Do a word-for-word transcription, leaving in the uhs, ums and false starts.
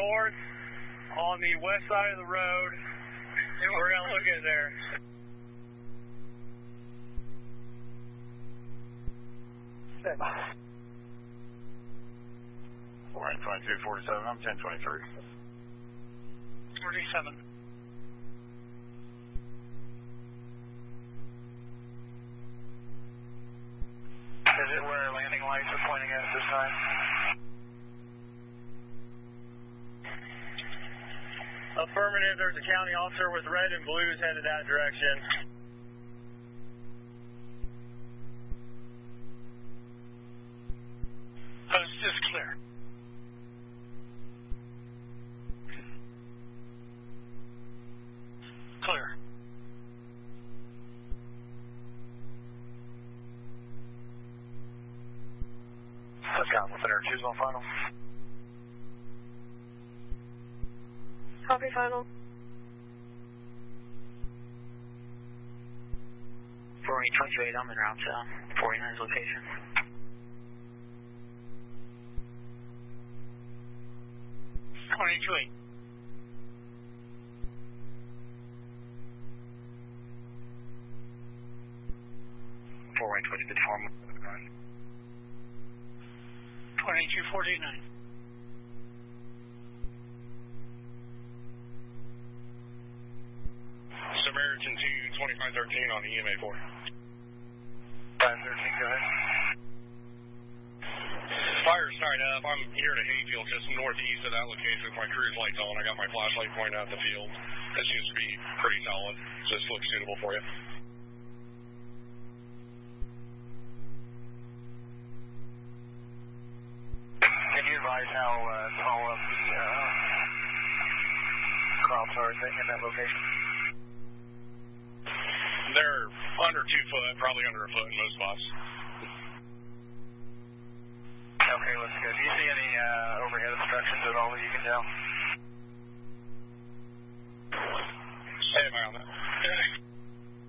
north on the west side of the road. We're going to look at there. four eight twenty-two forty-seven, I'm ten twenty-three. forty-seven. Is it where landing lights are pointing at this time? Affirmative, there's a county officer with red and blues headed that direction. Post is clear. Clear. Let's go with our choose on final. Copy final. four eight two eight, I'm en route to forty-nine's location. twenty two eight. four eight two eight, form. twenty-two forty-nine. Samaritan two twenty-five thirteen on the E M A four. five thirteen, go ahead. Fire started up. I'm here at Hayfield, just northeast of that location with my cruise lights on. I got my flashlight pointing out the field. That seems to be pretty solid. Does this look suitable for you? Can you advise how uh, tall of the uh, crops are in that location? They're under two foot, probably under a foot in most spots. Okay, let's go. Do you see any uh, overhead obstructions at all that you can tell?